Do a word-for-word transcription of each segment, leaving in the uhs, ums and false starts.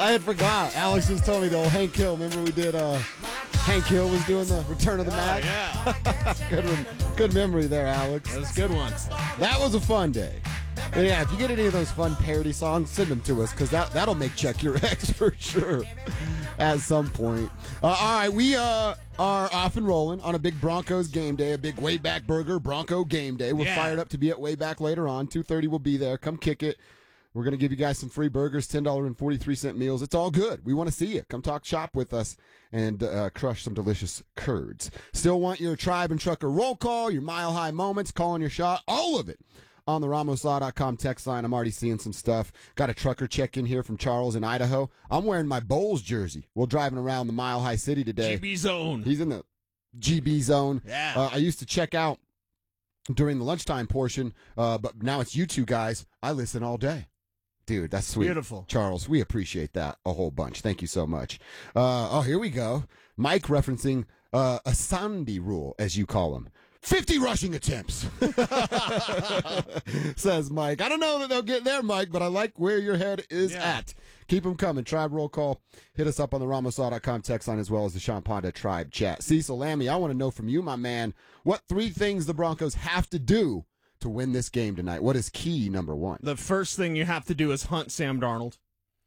I had forgot. Alex just told me the old Hank Hill. Remember we did, uh, Hank Hill was doing the Return of the Mac? Oh, yeah. good, rem- good memory there, Alex. That was a good one. That was a fun day. And yeah, if you get any of those fun parody songs, send them to us, because that, that'll make Check Your Ex for sure at some point. Uh, all right, we uh, are off and rolling on a big Broncos game day, a big Wayback Burger Bronco game day. We're Yeah. fired up to be at Wayback later on. two thirty we'll be there. Come kick it. We're going to give you guys some free burgers, ten dollars and forty-three cents meals. It's all good. We want to see you. Come talk shop with us and uh, crush some delicious curds. Still want your Tribe and Trucker roll call, your Mile High moments, calling your shot, all of it on the Ramos Law dot com text line. I'm already seeing some stuff. Got a trucker check in here from Charles in Idaho. I'm wearing my Bowls jersey. We're driving around the Mile High City today. G B zone. He's in the G B zone. Yeah. Uh, I used to check out during the lunchtime portion, uh, but now it's you two guys. I listen all day. Dude, that's sweet. Beautiful. Charles, we appreciate that a whole bunch. Thank you so much. Uh, oh, here we go. Mike referencing uh, a Sandy rule, as you call them. fifty rushing attempts, says Mike. I don't know that they'll get there, Mike, but I like where your head is Yeah. at. Keep them coming. Tribe roll call. Hit us up on the Ramos Law dot com text line as well as the Sean Ponda Tribe chat. Cecil Lammy, I want to know from you, my man, what three things the Broncos have to do to win this game tonight? What is key number one? The first thing you have to do is hunt Sam Darnold.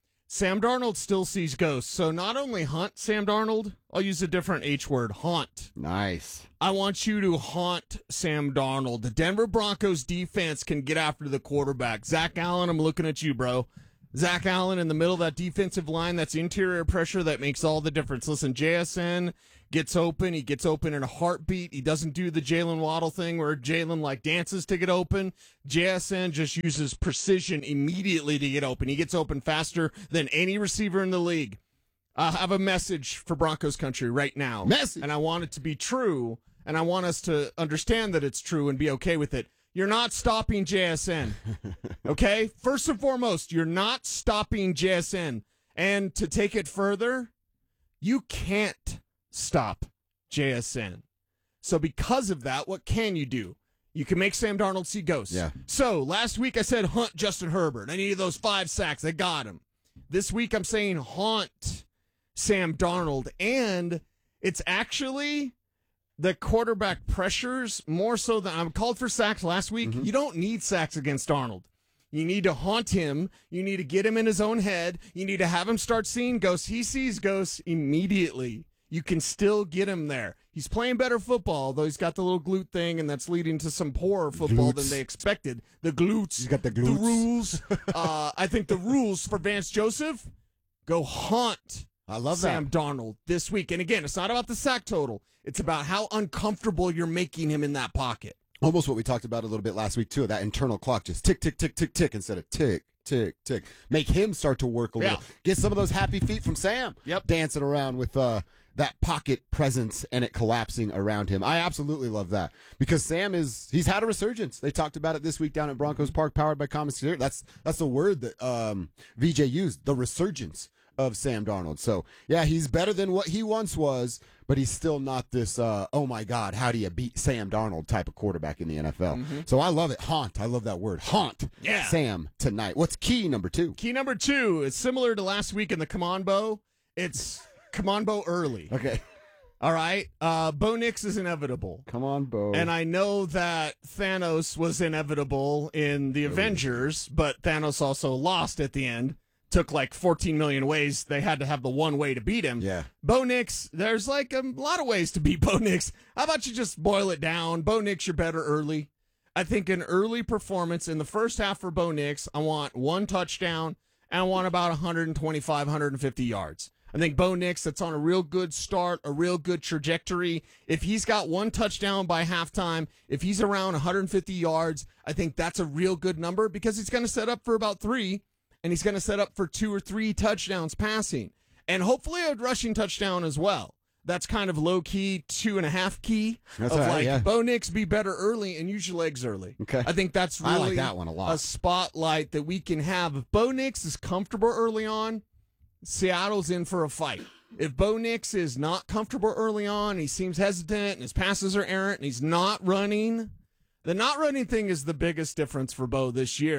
Sam Darnold still sees ghosts, so not only hunt Sam Darnold, I'll use a different H word, haunt. Nice. I want you to haunt Sam Darnold. The Denver Broncos defense can get after the quarterback. Zach Allen, I'm looking at you, bro. Zach Allen in the middle of that defensive line, that's interior pressure that makes all the difference. Listen, J S N gets open. He gets open in a heartbeat. He doesn't do the Jalen Waddle thing where Jalen like dances to get open. J S N just uses precision immediately to get open. He gets open faster than any receiver in the league. I have a message for Broncos country right now. Message. And I want it to be true, and I want us to understand that it's true and be okay with it. You're not stopping J S N. Okay? First and foremost, you're not stopping J S N. And to take it further, you can't stop J S N. So because of that, what can you do? You can make Sam Darnold see ghosts. Yeah. So last week I said hunt Justin Herbert. I needed those five sacks. I got him. This week I'm saying haunt Sam Darnold. And it's actually the quarterback pressures more so than I'm called for sacks last week. Mm-hmm. You don't need sacks against Darnold. You need to haunt him. You need to get him in his own head. You need to have him start seeing ghosts. He sees ghosts immediately. You can still get him there. He's playing better football, though he's got the little glute thing, and that's leading to some poorer football Glutes. than they expected. The glutes. He's got the glutes. The rules. uh, I think the rules for Vance Joseph, go haunt I love Sam that. Darnold this week. And again, it's not about the sack total. It's about how uncomfortable you're making him in that pocket. Almost what we talked about a little bit last week, too, that internal clock, just tick, tick, tick, tick, tick, instead of tick, tick, tick. Make him start to work a little. Yeah. Get some of those happy feet from Sam. Yep. Dancing around with uh, that pocket presence and it collapsing around him. I absolutely love that because Sam is, he's had a resurgence. They talked about it this week down at Broncos Park, powered by Commissary. That's, that's the word that um, V J used, the resurgence of Sam Darnold. So, yeah, he's better than what he once was, but he's still not this, uh, oh, my God, how do you beat Sam Darnold type of quarterback in the N F L. Mm-hmm. So I love it. Haunt. I love that word. Haunt Yeah. Sam tonight. What's key number two? Key number two is similar to last week in the Come On Bo. It's Come On Bo early. Okay. All right. Uh, Bo Nix is inevitable. Come on, Bo. And I know that Thanos was inevitable in the Avengers, but Thanos also lost at the end. Took like fourteen million ways. They had to have the one way to beat him. Yeah. Bo Nix, there's like a lot of ways to beat Bo Nix. How about you just boil it down? Bo Nix, you're better early. I think an early performance in the first half for Bo Nix, I want one touchdown and I want about one twenty-five, one fifty yards. I think Bo Nix, that's on a real good start, a real good trajectory. If he's got one touchdown by halftime, if he's around one fifty yards, I think that's a real good number because he's going to set up for about three. And he's going to set up for two or three touchdowns passing. And hopefully a rushing touchdown as well. That's kind of low-key, two and a half key. That's of all right, like, yeah. Bo Nix, be better early and use your legs early. Okay. I think that's really I like that one a lot. a spotlight that we can have. If Bo Nix is comfortable early on, Seattle's in for a fight. If Bo Nix is not comfortable early on, he seems hesitant and his passes are errant and he's not running, the not running thing is the biggest difference for Bo this year.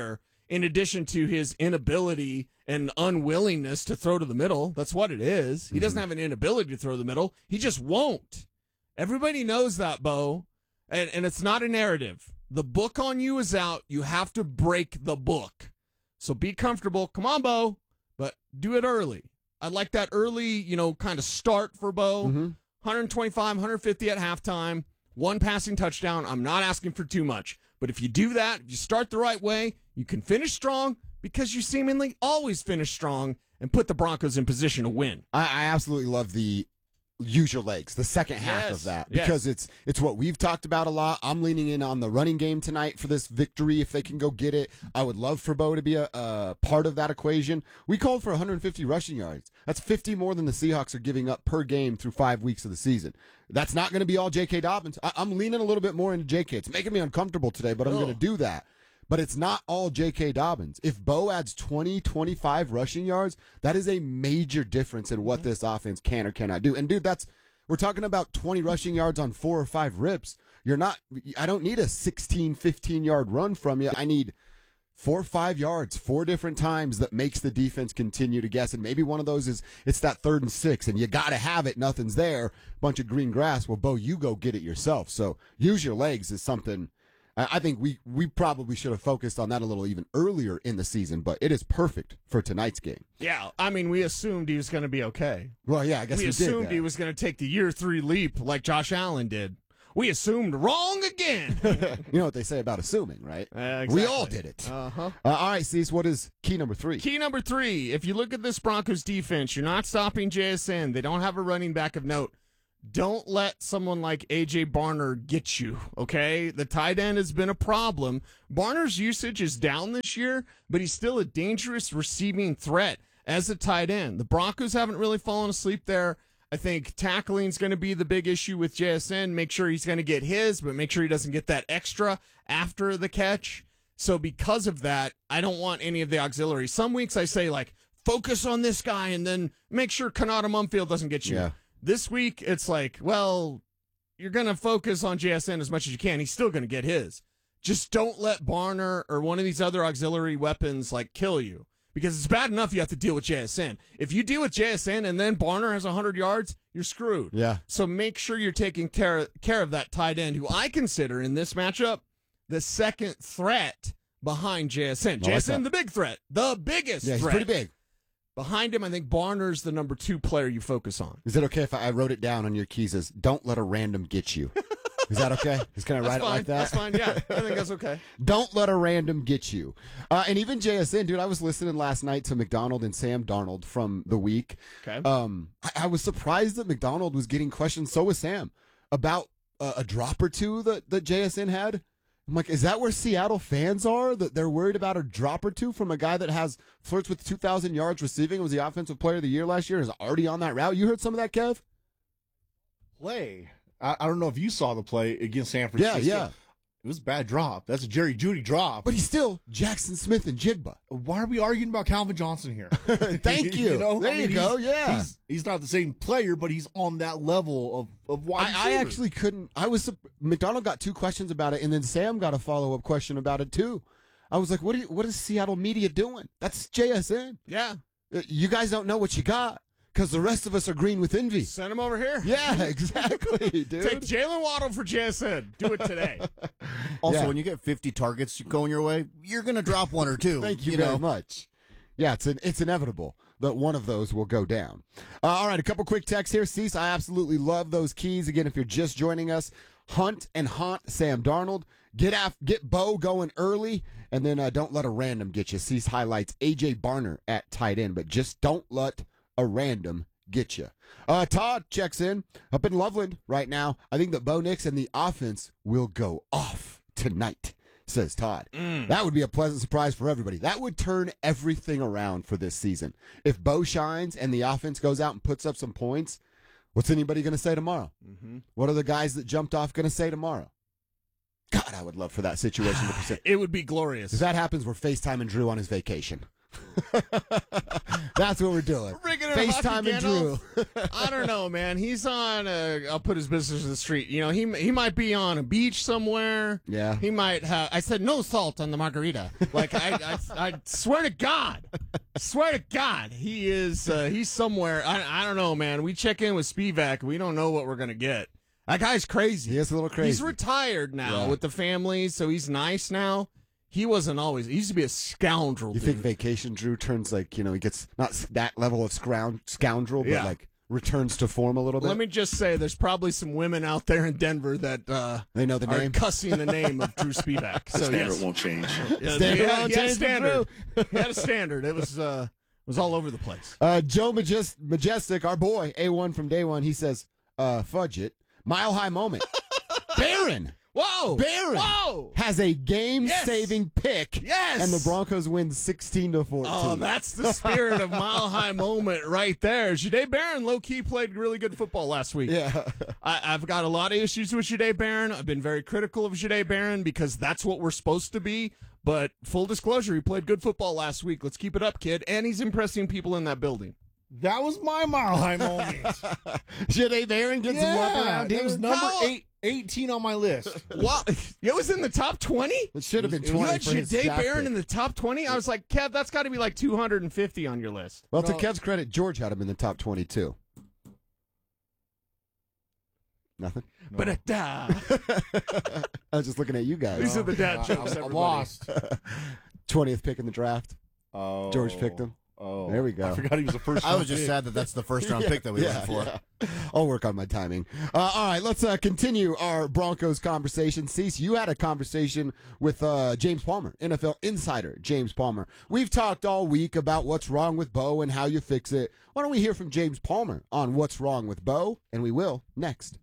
in addition to his inability and unwillingness to throw to the middle. That's what it is. He doesn't have an inability to throw to the middle. He just won't. Everybody knows that, Bo. And, and it's not a narrative. The book on you is out. You have to break the book. So be comfortable. Come on, Bo, but do it early. I'd like that early, you know, kind of start for Bo. Mm-hmm. one twenty-five, one fifty at halftime, one passing touchdown. I'm not asking for too much. But if you do that, if you start the right way, you can finish strong because you seemingly always finish strong and put the Broncos in position to win. I, I absolutely love the use your legs, the second half Yes, of that, yes. because it's it's what we've talked about a lot. I'm leaning in on the running game tonight for this victory if they can go get it. I would love for Bo to be a, a part of that equation. We called for one hundred fifty rushing yards. That's fifty more than the Seahawks are giving up per game through five weeks of the season. That's not going to be all J K. Dobbins. I, I'm leaning a little bit more into J K. It's making me uncomfortable today, but I'm Ugh. going to do that. But it's not all J K. Dobbins. If Bo adds twenty, twenty-five rushing yards, that is a major difference in what this offense can or cannot do. And, dude, that's we're talking about twenty rushing yards on four or five rips. You're not – I don't need a sixteen, fifteen-yard run from you. I need four or five yards, four different times that makes the defense continue to guess. And maybe one of those is it's that third and six, and you got to have it. Nothing's there. Bunch of green grass. Well, Bo, you go get it yourself. So use your legs is something – I think we, we probably should have focused on that a little even earlier in the season, but it is perfect for tonight's game. Yeah, I mean, we assumed he was going to be okay. Well, yeah, I guess we, we, assumed did that. he was going to take the year three leap like Josh Allen did. We assumed wrong again. You know what they say about assuming, right? Uh, We exactly. all did it. Uh-huh. Uh, all right, Cease, what is key number three? Key number three, if you look at this Broncos defense, you're not stopping J S N. They don't have a running back of note. Don't let someone like A J. Barner get you, okay? The tight end has been a problem. Barner's usage is down this year, but he's still a dangerous receiving threat as a tight end. The Broncos haven't really fallen asleep there. I think tackling is going to be the big issue with J S N. Make sure he's going to get his, but make sure he doesn't get that extra after the catch. So because of that, I don't want any of the auxiliaries. Some weeks I say, like, focus on this guy and then make sure Kanata Mumfield doesn't get you. Yeah. This week, it's like, well, you're going to focus on J S N as much as you can. He's still going to get his. Just don't let Barner or one of these other auxiliary weapons, like, kill you. Because it's bad enough you have to deal with J S N. If you deal with J S N and then Barner has one hundred yards, you're screwed. Yeah. So make sure you're taking care, care of that tight end, who I consider in this matchup the second threat behind J S N. I like J S N, that. the big threat. The biggest Yeah, he's threat. pretty big. Behind him, I think Barner's the number two player you focus on. Is it okay if I, I wrote it down on your keys as don't let a random get you? Is that okay? Just can I write That's it fine. like that? That's fine. Yeah, I think that's okay. Don't let a random get you. Uh, and even J S N, dude, I was listening last night to McDonald and Sam Darnold from the week. Okay. Um, I, I was surprised that McDonald was getting questions, so was Sam, about uh, a drop or two that, that J S N had. I'm like, is that where Seattle fans are? That they're worried about a drop or two from a guy that has flirts with two thousand yards receiving, was the offensive player of the year last year, is already on that route. You heard some of that, Kev? Play. I, I don't know if you saw the play against San Francisco. Yeah, yeah. It was a bad drop. That's a Jerry Judy drop. But he's still Jackson Smith and Jigba. Why are we arguing about Calvin Johnson here? Thank you. know? There I mean, you go. he's- Yeah. He's, he's not the same player, but he's on that level of, of wide I, I receiver. actually couldn't. I was McDonald got two questions about it, and then Sam got a follow up question about it too. I was like, "What? Are you, what is Seattle media doing? That's J S N. Yeah. Uh, You guys don't know what you got because the rest of us are green with envy." Send him over here. Yeah, exactly, dude. Take Jalen Waddle for J S N. Do it today. Also, Yeah. when you get fifty targets going your way, you're going to drop one or two. Thank you, you very know? much. Yeah, it's an, it's inevitable that one of those will go down. Uh, all right, a couple quick texts here. Cease, I absolutely love those keys. Again, if you're just joining us, hunt and haunt Sam Darnold. Get af- get Bo going early, and then uh, don't let a random get you. Cease highlights A J. Barner at tight end, but just don't let a random get you. Uh, Todd checks in up in Loveland right now. I think that Bo Nix and the offense will go off tonight, says Todd. That would be a pleasant surprise for everybody. That would turn everything around for this season. If Bo shines and the offense goes out and puts up some points, what's anybody going to say tomorrow? Mm-hmm. What are the guys that jumped off going to say tomorrow? God, I would love for that situation to persist. It would be glorious. If that happens, we're FaceTiming Drew on his vacation. That's what we're doing. Ring it Billionaire FaceTime and Drew. Gandalf, I don't know, man. He's on. Uh, I'll put his business in the street. You know, he he might be on a beach somewhere. Yeah. He might have. I said no salt on the margarita. Like I, I, I swear to God, swear to God, he is. Uh, he's somewhere. I, I don't know, man. We check in with Spivak. We don't know what we're gonna get. That guy's crazy. He is a little crazy. He's retired now Yeah. with the family, so he's nice now. He wasn't always. He used to be a scoundrel. You dude. think Vacation Drew turns like, you know, he gets not s- that level of scroun- scoundrel, but Yeah. like returns to form a little bit? Let me just say, there's probably some women out there in Denver that uh, They know the are name. cussing the name of Drew Spivak. So Standard yes, won't change. yeah, Standard he had, won't he had a change for standard. He had a standard. It was uh, it was all over the place. Uh, Joe Majest- Majestic, our boy, A one from day one, he says, uh, fudge it. Mile high moment. Barron Whoa, Barron whoa. has a game-saving pick. Yes. And the Broncos win sixteen to fourteen. Oh, that's the spirit of Mile High moment right there. Jade Barron, low key, played really good football last week. Yeah. I, I've got a lot of issues with Jade Barron. I've been very critical of Jade Barron because that's what we're supposed to be. But full disclosure, he played good football last week. Let's keep it up, kid. And he's impressing people in that building. That was my mile high moment. Jade Barron gets some love yeah, around it here. was number How- eight, eighteen on my list. Wow, it was in the top twenty. It should have been It was- You twenty had for his Jade draft Barron pick. in the top twenty. I was like, Kev, that's got to be like two hundred fifty on your list. Well, to No. Kev's credit, George had him in the top twenty-two. Nothing? But uh, I was just looking at you guys. These are the dad I- jokes, I'm- I'm everybody. lost. twentieth pick in the draft. Oh, George picked him. Oh, There we go. I forgot he was the first. I was round just pick. sad that that's the first round pick that we yeah, went for. yeah. I'll work on my timing. Uh, all right, let's uh, continue our Broncos conversation. Cease, you had a conversation with uh, James Palmer, N F L insider James Palmer. We've talked all week about what's wrong with Bo and how you fix it. Why don't we hear from James Palmer on what's wrong with Bo? And we will next.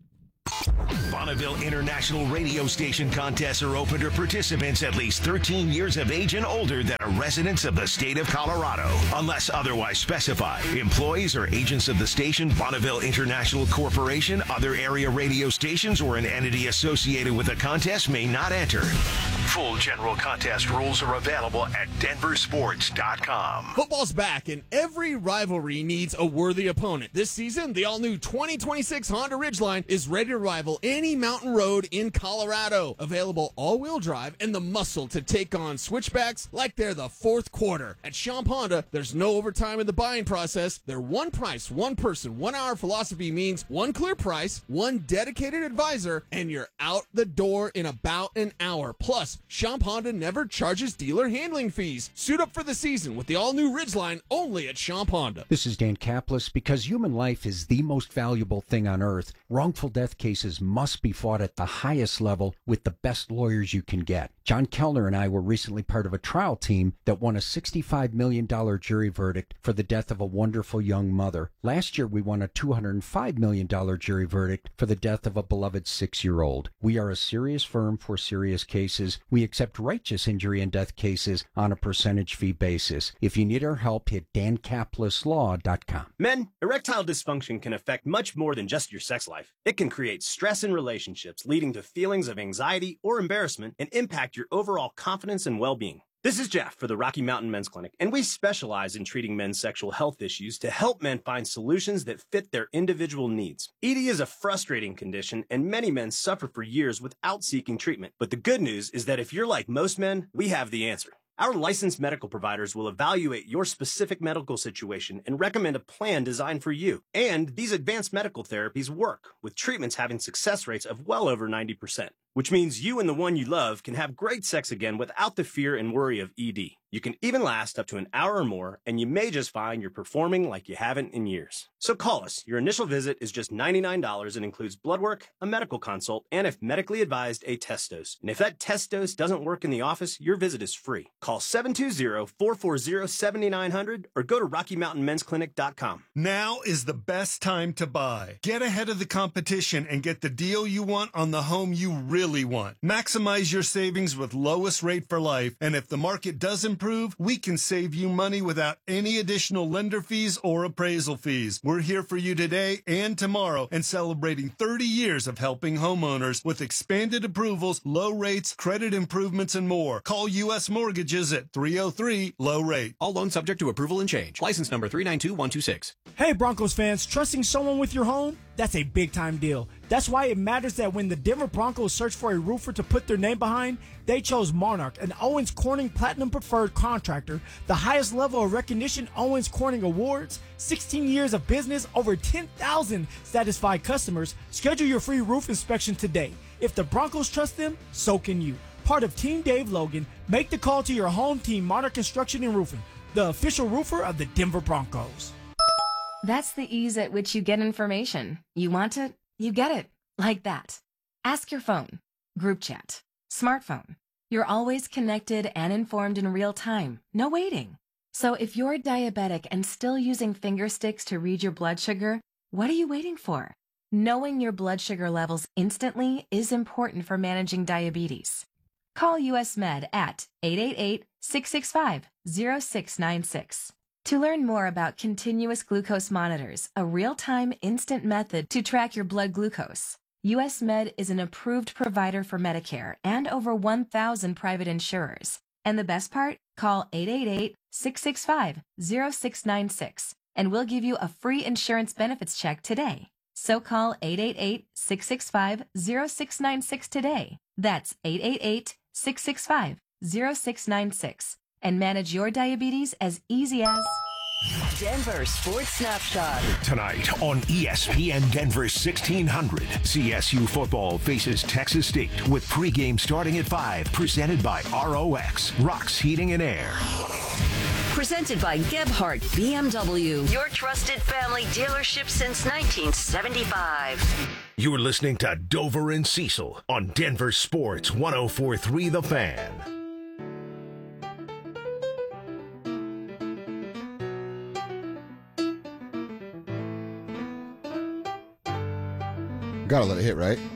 Bonneville International Radio Station contests are open to participants at least thirteen years of age and older that are residents of the state of Colorado. Unless otherwise specified, employees or agents of the station, Bonneville International Corporation, other area radio stations, or an entity associated with the contest may not enter. Full general contest rules are available at denver sports dot com. Football's back, and every rivalry needs a worthy opponent. This season, the all-new twenty twenty-six Honda Ridgeline is ready to rival any mountain road in Colorado. Available all-wheel drive and the muscle to take on switchbacks like they're the fourth quarter. At Champ Honda, there's no overtime in the buying process. Their one price, one person, one hour philosophy means one clear price, one dedicated advisor, and you're out the door in about an hour. Plus, Champ Honda never charges dealer handling fees. Suit up for the season with the all-new Ridgeline only at Champ Honda. This is Dan Kaplis. Because human life is the most valuable thing on earth, wrongful death cases must be fought at the highest level with the best lawyers you can get. John Kellner and I were recently part of a trial team that won a sixty-five million dollars jury verdict for the death of a wonderful young mother. Last year, we won a two hundred five million dollars jury verdict for the death of a beloved six-year-old. We are a serious firm for serious cases. We accept righteous injury and death cases on a percentage fee basis. If you need our help, hit dan kaplis law dot com. Men, erectile dysfunction can affect much more than just your sex life. It can create stress in relationships, leading to feelings of anxiety or embarrassment, and impact your overall confidence and well-being. This is Jeff for the Rocky Mountain Men's Clinic, and we specialize in treating men's sexual health issues to help men find solutions that fit their individual needs. E D is a frustrating condition, and many men suffer for years without seeking treatment. But the good news is that if you're like most men, we have the answer. Our licensed medical providers will evaluate your specific medical situation and recommend a plan designed for you. And these advanced medical therapies work, with treatments having success rates of well over ninety percent, which means you and the one you love can have great sex again without the fear and worry of E D. You can even last up to an hour or more, and you may just find you're performing like you haven't in years. So call us. Your initial visit is just ninety-nine dollars and includes blood work, a medical consult, and if medically advised, a test dose. And if that test dose doesn't work in the office, your visit is free. Call seven two zero, four four zero, seven nine zero zero or go to rocky mountain men's clinic dot com. Now is the best time to buy. Get ahead of the competition and get the deal you want on the home you really really want. Maximize your savings with lowest rate for life, and if the market does improve, we can save you money without any additional lender fees or appraisal fees. We're here for you today and tomorrow and celebrating thirty years of helping homeowners with expanded approvals, low rates, credit improvements, and more. Call U S Mortgages at three oh three, low rate. All loans subject to approval and change. License number three nine two one two six. Hey Broncos fans, trusting someone with your home? That's a big time deal. That's why it matters that when the Denver Broncos searched for a roofer to put their name behind, they chose Monarch, an Owens Corning Platinum Preferred contractor, the highest level of recognition Owens Corning awards, sixteen years of business, over ten thousand satisfied customers. Schedule your free roof inspection today. If the Broncos trust them, so can you. Part of Team Dave Logan, make the call to your home team, Monarch Construction and Roofing, the official roofer of the Denver Broncos. That's the ease at which you get information. You want it, you get it. Like that. Ask your phone, group chat, smartphone. You're always connected and informed in real time. No waiting. So if you're diabetic and still using finger sticks to read your blood sugar, what are you waiting for? Knowing your blood sugar levels instantly is important for managing diabetes. Call U S Med at eight eight eight, six six five, zero six nine six. To learn more about continuous glucose monitors, a real-time instant method to track your blood glucose, U S Med is an approved provider for Medicare and over one thousand private insurers. And the best part? Call eight eight eight, six six five, zero six nine six and we'll give you a free insurance benefits check today. So call eight eight eight, six six five, zero six nine six today. That's eight eight eight, six six five, zero six nine six. And manage your diabetes as easy as Denver Sports Snapshot. Tonight on E S P N Denver sixteen hundred, C S U football faces Texas State with pregame starting at five, presented by R O X, Rocks Heating and Air. Presented by Gebhardt B M W, your trusted family dealership since nineteen seventy-five. You're listening to Dover and Cecil on Denver Sports one oh four point three The Fan. Gotta let it hit, right?